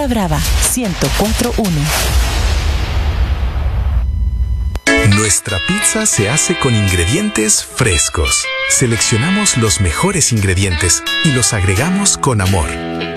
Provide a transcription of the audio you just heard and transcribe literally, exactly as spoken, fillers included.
Brava ciento cuatro punto uno. Nuestra pizza se hace con ingredientes frescos. Seleccionamos los mejores ingredientes y los agregamos con amor.